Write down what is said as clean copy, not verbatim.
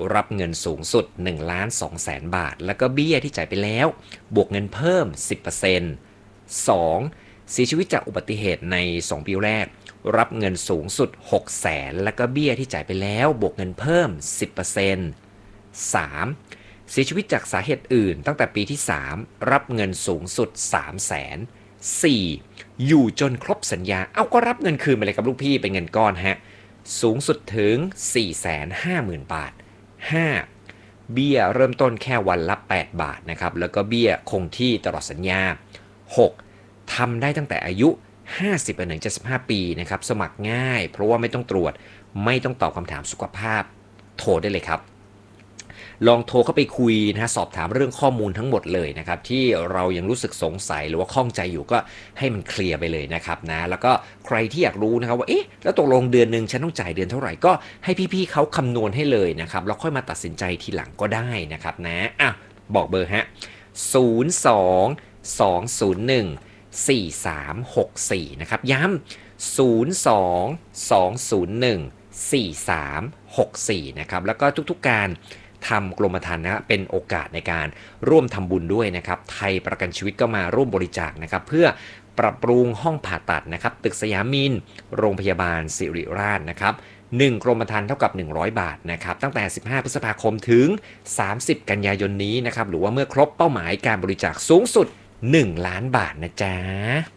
รับเงินสูงสุด 1,200,000 บาทแล้วก็เบี้ยที่จ่ายไปแล้วบวกเงินเพิ่ม 10% 2. เสียชีวิตจากอุบัติเหตุใน2ปีแรกรับเงินสูงสุด 600,000แล้วก็เบี้ยที่จ่ายไปแล้วบวกเงินเพิ่ม 10% 3. เสียชีวิตจากสาเหตุอื่นตั้งแต่ปีที่3รับเงินสูงสุด 300,000 4. อยู่จนครบสัญญาก็รับเงินคืนไปเลยครับลูกพี่เป็นเงินก้อนฮะสูงสุดถึง 450,000 บาท 5. เบี้ยเริ่มต้นแค่วันละ8 บาทนะครับแล้วก็เบี้ยคงที่ตลอดสัญญา 6. ทำได้ตั้งแต่อายุ50ไปถึง75ปีนะครับสมัครง่ายเพราะว่าไม่ต้องตรวจไม่ต้องตอบคำถามสุขภาพโทรได้เลยครับลองโทรเข้าไปคุยนะสอบถามเรื่องข้อมูลทั้งหมดเลยนะครับที่เรายังรู้สึกสงสัยหรือว่าข้องใจอยู่ก็ให้มันเคลียร์ไปเลยนะครับนะแล้วก็ใครที่อยากรู้นะครับว่าแล้วตกลงเดือนนึงฉันต้องจ่ายเดือนเท่าไหร่ก็ให้พี่ๆเขาคำนวณให้เลยนะครับแล้วค่อยมาตัดสินใจทีหลังก็ได้นะครับนะบอกเบอร์ฮะ02-201-4364นะครับย้ำ02-201-4364นะครับแล้วก็ทุกๆการทำกรมธรรม์นะเป็นโอกาสในการร่วมทำบุญด้วยนะครับไทยประกันชีวิตก็มาร่วมบริจาคนะครับเพื่อปรับปรุงห้องผ่าตัดนะครับตึกสยามินโรงพยาบาลศิริราชนะครับ1กรมธรรม์เท่ากับ100 บาทนะครับตั้งแต่15พฤษภาคมถึง30กันยายนนี้นะครับหรือว่าเมื่อครบเป้าหมายการบริจาคสูงสุด1 ล้านบาทนะจ๊ะ